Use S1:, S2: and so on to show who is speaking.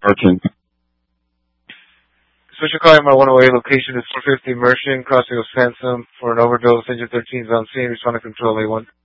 S1: Merchant.
S2: Special call my 108 location is 450 Merchant, crossing of Sansom for an overdose. Engine 13 is on scene. Respond to control A1.